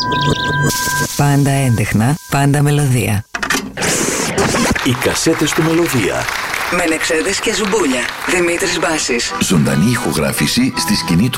Πάντα έντεχνα, πάντα μελωδία. Οι κασέτες του Μελωδία. Μενεξέδες και Ζουμπούλια. Δημήτρης Μπάσης. Ζωντανή ηχογράφηση στη σκηνή του